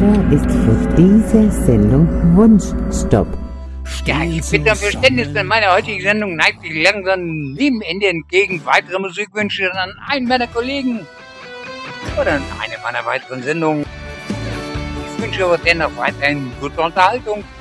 Sender ist für diese Sendung Wunschstopp. Ja, ich bitte um Verständnis, denn meine heutige Sendung neigt sich langsam dem Ende entgegen. Weitere Musikwünsche an einen meiner Kollegen oder an eine meiner weiteren Sendungen. Ich wünsche aber dennoch weiterhin gute Unterhaltung.